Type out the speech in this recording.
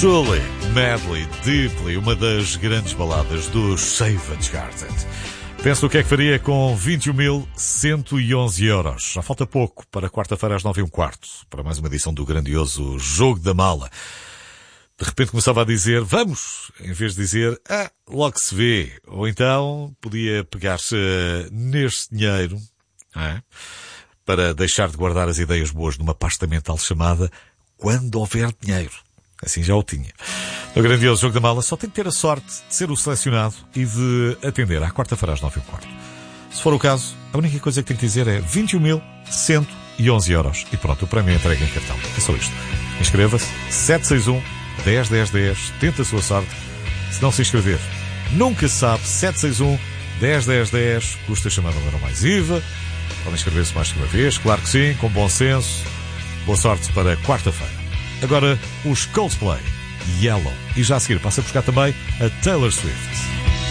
Julie, Madly, Deeply, uma das grandes baladas do Savage Garden. Penso o que é que faria com 21.111 euros. Já falta pouco para quarta-feira às 9h15, para mais uma edição do grandioso Jogo da Mala. De repente começava a dizer, vamos, em vez de dizer, logo se vê. Ou então podia pegar-se neste dinheiro, para deixar de guardar as ideias boas numa pasta mental chamada Quando Houver Dinheiro. Assim já o tinha. No grandioso Jogo da Mala só tem que ter a sorte de ser o selecionado e de atender à quarta-feira às 9h15. Se for o caso, a única coisa que tem que dizer é 21.111 euros. E pronto, o prémio é entregue em cartão. É só isto. Inscreva-se, 761 10 10 10, tenta a sua sorte. Se não se inscrever, nunca se sabe, 761 10 10 10, custa chamada não mais IVA. Podem inscrever-se mais que uma vez, claro que sim, com bom senso. Boa sorte para quarta-feira. Agora, os Coldplay, Yellow. E já a seguir passa a buscar também a Taylor Swift.